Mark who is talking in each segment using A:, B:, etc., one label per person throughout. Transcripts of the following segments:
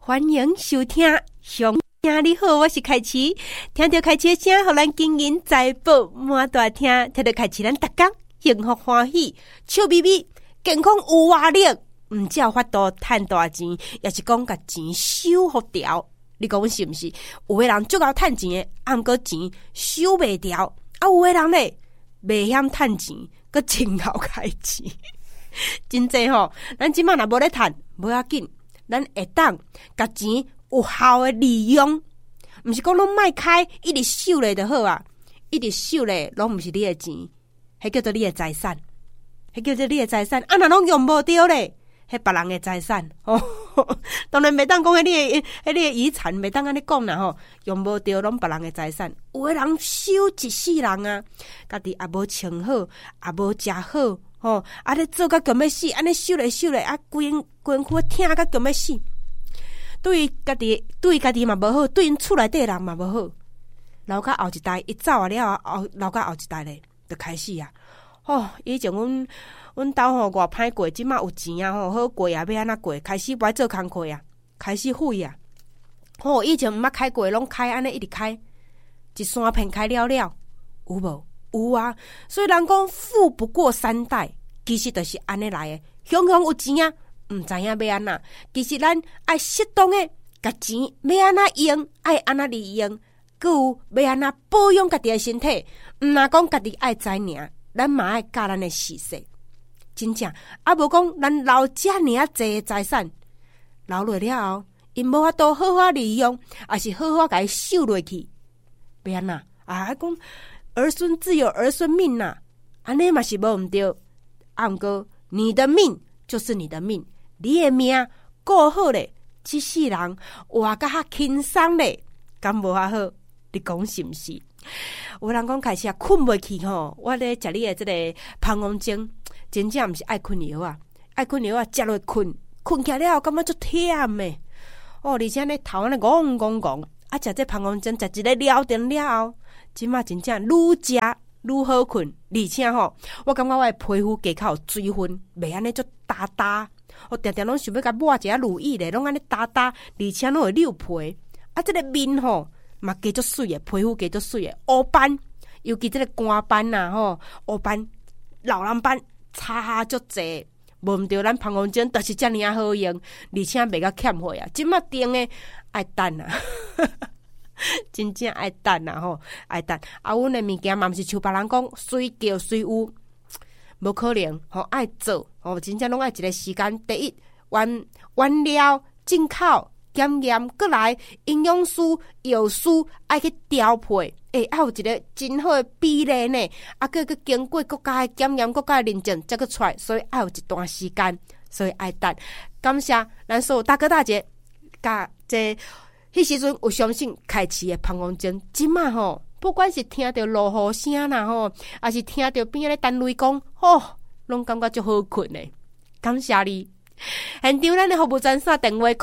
A: 欢迎收听乡亲你好，我是凯琪。听到凯琪的声，互咱金银财宝满大厅。听到凯琪，咱逐天幸福欢喜，笑眯眯，健康有活力。唔只有法度赚大钱，也是讲甲钱收好掉。你讲是毋是？有的人足够赚钱的，啊，毋过钱收袂掉；啊，有的人咧袂晓赚钱，佮真够开钱。真济吼，咱即摆若无咧赚，无要紧。咱会当甲钱有效的利用，毋是讲拢卖开，一直收咧就好啊！一直收咧，拢毋是你的钱，迄叫做你的财产，迄叫做你的财产。啊，若拢用无着咧，迄别人的财产哦。当然袂当讲迄你的遗产，袂当安尼讲啦吼。用无着拢别人的财产，有的人收一世人啊，家己也无穿好，也无食好。吼，啊！咧做甲强要死，安尼收咧，啊，规躯疼甲强要死。对家己嘛无好，对因厝内底人嘛无好。留到后一代，伊走啊了后，留到后一代咧，就开始啊。吼，以前阮兜吼偌歹过，即马有钱啊吼，好过啊，要安怎过？开始不爱做工课啊，开始废啊。吼，以前毋捌开过，拢开安尼一直开，一山片开了，有无？有啊，所以人讲富不过三代，其实就是安尼来的。雄雄有钱啊，毋知影要安怎。其实咱爱适当的甲钱要安怎用，爱安怎利用，佮有要安怎保养家己的身体。毋若讲家己爱知尔，咱嘛爱教咱的事实。真正啊，无讲咱留遮尔啊济财产，留落了后，因无法度好好利用，也是好好甲伊收落去，要安怎啊？讲。儿孙自有儿孙命呐，安尼嘛是无毋对。啊，毋过你的命就是你的命，你的命过好咧，即世人活甲较轻松咧，敢无较好？你讲是毋是？有人讲开始啊困袂去吼，我咧食你的即个膀胱经，真正毋是爱困药啊，爱困药啊，食落困起了后感觉足忝诶。哦，而且咧头安尼戆戆戆，啊，食这膀胱经，食一个了定了后。即马真正愈食愈好困，而且吼，我感觉我的皮肤加较有水分，袂安尼足哒哒。我常常拢想要甲抹一下乳液咧，拢安尼哒哒，而且拢会溜皮。啊，这个面吼嘛加足水的，皮肤加足水的，乌斑，尤其这个肝斑呐吼，乌斑、老人斑差足济。无毋对，咱膀胱经就是遮尔啊好用，而且袂甲欠货啊。即马订的爱等啊。真正爱等啊吼，爱等啊！阮的物件嘛，毋是像别人讲随叫随有，无可能吼，爱做吼，真正拢爱一个时间。第一，原料进口检验，过来营养素、药素爱去调配，爱有一个真好的比例呢。啊，佮经过国家的检验、国家的认证，才佮出来，所以爱有一段时间，所以爱等。感谢咱所有大哥大姐，甲这。迄时阵有相信开启的膀胱经，即马吼，不管是听到落雨声啦吼，还是听到边个单位讲，吼，拢感觉足好困诶。感谢你，现场咱的服务专线电话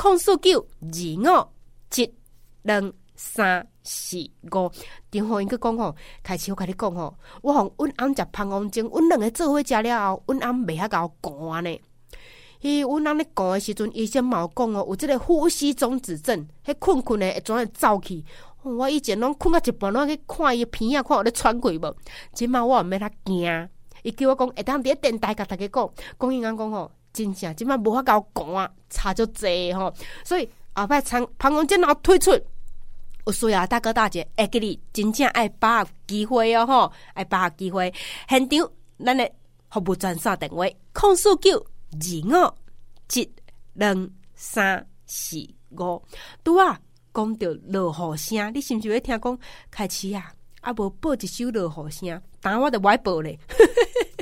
A: 04925722345。电话因去讲吼，开始我甲你讲吼，我互阮翁食膀胱经，阮两个做伙食了后，阮翁袂遐甲我寒呢。阮翁咧讲的时阵，医生嘛有讲哦，有即个呼吸中止症，迄困咧会怎会走去？我以前拢困到一半，拢去看伊片啊，看有咧喘气无？即马我毋免他惊，伊叫我讲会当伫电台甲大家讲伊讲吼，真正即马无法甲我讲啊，差足济吼。所以后摆膀胱经若推出，有需要大哥大姐会记你，真正爱把握机会哦吼，爱把握机会。现场咱的服务专线电话04925722345。拄啊，讲到落雨声，你是毋是要听讲开始啊？啊，无报一首落雨声，当我就不爱报咧。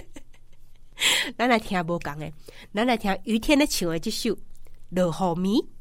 A: 咱来听无共的，咱来听于天咧唱的这首《落雨暝》。